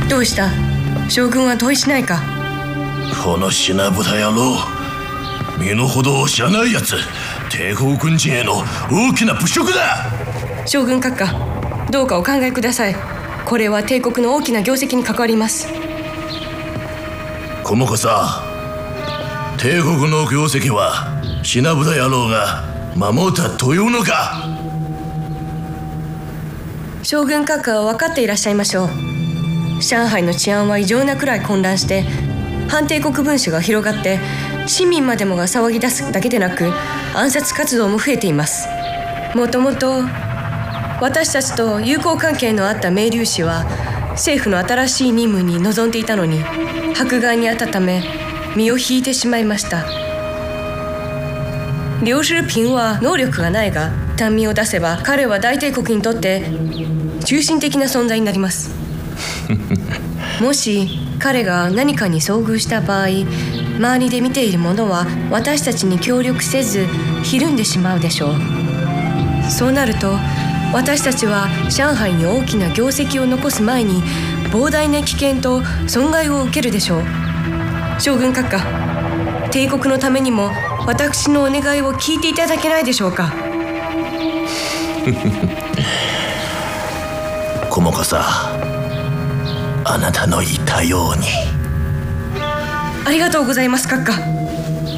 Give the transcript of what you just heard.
どうした？将軍は同意しないか？ この品豚野郎、身の程を知らないやつ、帝国軍人への大きな侮辱だ。 将軍閣下、どうかお考えください。これは帝国の大きな業績に関わります。 小婿さん、帝国の業績は品豚野郎が守ったというのか？ 将軍閣下は分かっていらっしゃいましょう。上海の治安は異常なくらい混乱して、反帝国分子が広がって、市民までもが騒ぎ出すだけでなく、暗殺活動も増えています。もともと私たちと友好関係のあった明龍氏は政府の新しい任務に臨んでいたのに、迫害にあったため身を引いてしまいました。劉世平は能力がないが、短命を出せば彼は大帝国にとって中心的な存在になりますもし彼が何かに遭遇した場合、周りで見ている者は私たちに協力せずひるんでしまうでしょう。そうなると私たちは上海に大きな業績を残す前に膨大な危険と損害を受けるでしょう。将軍閣下、帝国のためにも私のお願いを聞いていただけないでしょうか。 小婿さん、あなたの言ったように。 ありがとうございます閣下。